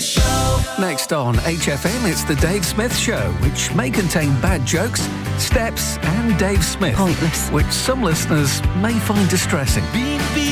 Smith Show. Next on HFM, it's the Dave Smith Show, which may contain bad jokes, steps and Dave Smith. Pointless. Which some listeners may find distressing.